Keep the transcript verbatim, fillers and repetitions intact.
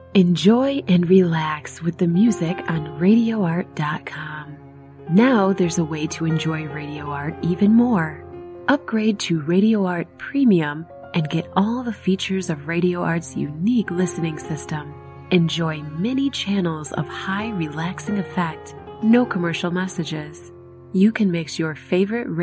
Enjoy and relax with the music on radio art dot com. Now there's a way to enjoy Radio Art even more. Upgrade to Radio Art Premium and get all the features of Radio Art's unique listening system. Enjoy many channels of high relaxing effect, no commercial messages. You can mix your favorite